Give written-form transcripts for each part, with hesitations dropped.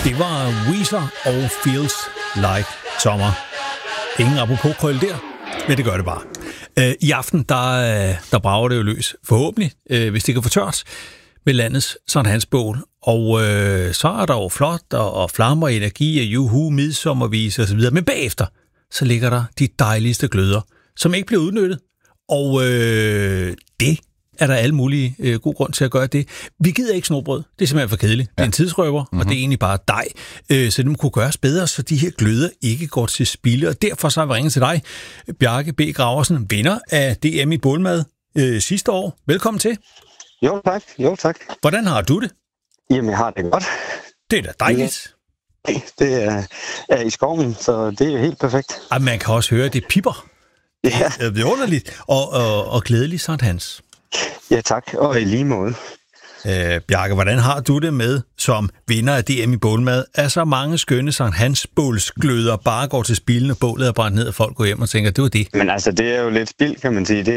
Det var Weezer og Feels Like Summer. Ingen apropos krøl der, men det gør det bare. I aften, der brager det jo løs. Forhåbentlig, hvis det kan få tørt, med landets Sankt Hans bål. Og så er der jo flot og flammer, energi og juhu, midsommervise osv. Men bagefter, så ligger der de dejligste gløder, som ikke bliver udnyttet. Og det er der alle mulige god grund til at gøre det. Vi gider ikke snobrød. Det er simpelthen for kedeligt. Det er en tidsrøver, og det er egentlig bare dej. Så det må kunne gøres bedre, så de her gløder ikke går til spilde. Og derfor så har vi ringet til dig, Bjarke B. Graversen, vinder af DM i bålmad sidste år. Velkommen til. Jo tak. Hvordan har du det? Jamen, jeg har det godt. Det er da dejligt. Det er i skoven, så det er jo helt perfekt. Og man kan også høre, at det pipper. Ja. Det er underligt og glædeligt, Sankt Hans. Ja, tak. Og i lige måde. Bjarke, hvordan har du det med som vinder af DM i bålmad? Er så mange skønne Sankt Hans bålsgløder bare går til spilden, og bålet er brændt ned, og folk går hjem og tænker, det var det? Men altså, det er jo lidt spild, kan man sige.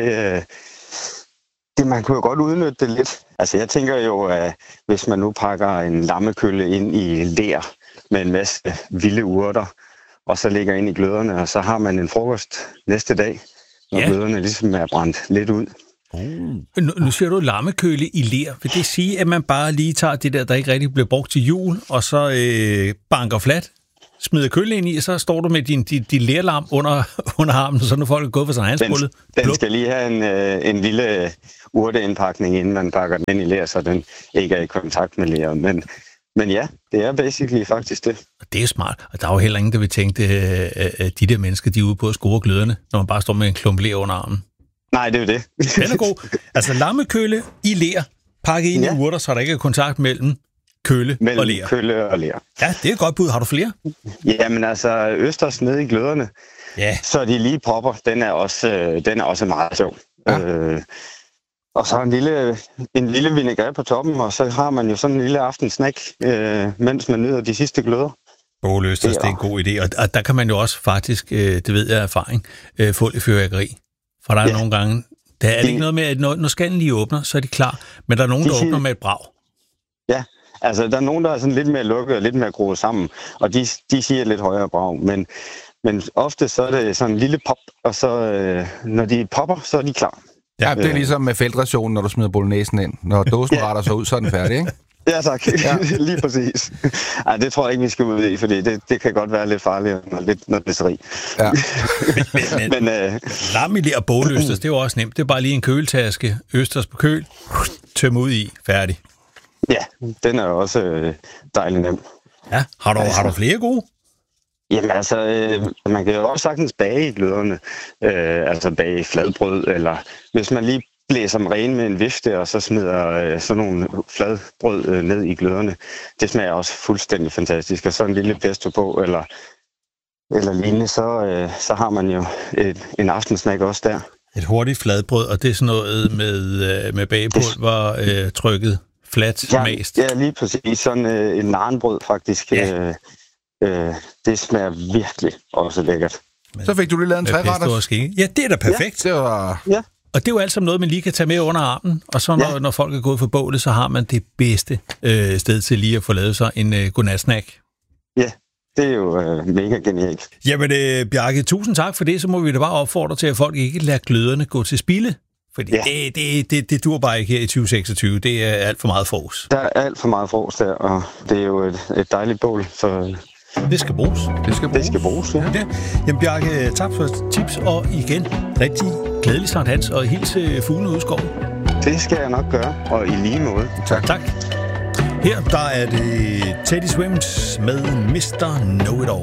Det man kunne jo godt udnytte det lidt. Altså, jeg tænker jo, at hvis man nu pakker en lammekølle ind i ler med en masse vilde urter, og så ligger ind i gløderne, og så har man en frokost næste dag, når gløderne ligesom er brændt lidt ud. Nu siger du lammekøle i ler. Vil det sige, at man bare lige tager det der ikke rigtig bliver brugt til jul, og så banker flat, smider kølle ind i, og så står du med din lerlam under armen, så nu folk er gået for sådan hans bullet? Den skal lige have en lille urteindpakning, inden man pakker den ind i ler, så den ikke er i kontakt med leret. Men ja, det er basically faktisk det. Det er smart, og der er jo heller ingen, der vil tænke, at de der mennesker, de er ude på at score gløderne, når man bare står med en klump ler under armen. Nej, det er jo det. Den er god. Altså lammekølle i ler, pakket ind i urter, så der ikke er kontakt mellem kølle og ler. Kølle og ler. Ja, det er et godt bud. Har du flere? Jamen altså, østers nede i gløderne, så de lige popper, den er også meget sjov. Ja. Og så en lille vinaigrette på toppen, og så har man jo sådan en lille aftensnack, mens man nyder de sidste gløder. Båløsters, det er en god idé. Og der kan man jo også faktisk, det ved jeg af erfaring, få lidt fyrværkeri. For der er nogle gange, der er det ikke noget med, at når skallen lige åbner, så er de klar. Men der er nogen, der åbner med et brag. Ja, altså der er nogen, der er sådan lidt mere lukket og lidt mere groet sammen. Og de siger lidt højere brag. Men ofte så er det sådan en lille pop, og så når de popper, så er de klar. Ja, det er ligesom med feltrationen, når du smider bolognesen ind. Når dåsen retter sig ud, så er den færdig, ikke? Ja, tak. Ja. Lige præcis. Ej, det tror jeg ikke, vi skal ud i, fordi det kan godt være lidt farligt og lidt noget blæseri. Ja. men lam og båløsters, det er jo også nemt. Det er bare lige en køletaske, østers på køl, tømme ud i, færdig. Ja, den er også dejlig nem. Ja, har du flere gode? Jamen altså, man kan jo også sagtens bage i gløderne, altså bage fladbrød, eller hvis man lige blæser dem ren med en vifte, og så smider sådan nogle fladbrød ned i gløderne. Det smager også fuldstændig fantastisk, og så en lille pesto på, eller lignende, så har man jo en aftensnack også der. Et hurtigt fladbrød, og det er sådan noget med bagepulver trykket fladt mast. Ja, lige præcis. Sådan en narenbrød faktisk. Ja. Det smager virkelig også lækkert. Så fik du lige lavet en treretters. Ja, det er da perfekt. Ja, det var... Ja. Og det er jo alt sammen noget, man lige kan tage med under armen, og så når folk er gået for bålet, så har man det bedste sted til lige at få lavet sig en godnatsnack. Ja, det er jo mega genialt. Jamen, Bjarke, tusind tak for det. Så må vi da bare opfordre til, at folk ikke lader gløderne gå til spilde. Fordi det dur bare ikke her i 2026. Det er alt for meget fros. Der er alt for meget fros der, og det er jo et dejligt bål, så... Det skal bruges. Det skal bruges, ja. Jamen, Bjarke, tak for tips, og igen, rigtig glædelig Sankt Hans, og hilse fuglene ud i skoven. Det skal jeg nok gøre, og i lige måde. Tak. Her, der er det Teddy Swims med Mr. Know-It-All.